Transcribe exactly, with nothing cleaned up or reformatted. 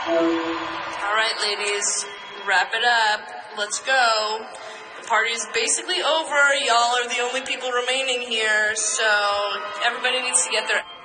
All right, ladies, wrap it up. Let's go. The party's basically over. Y'all are the only people remaining here, so everybody needs to get their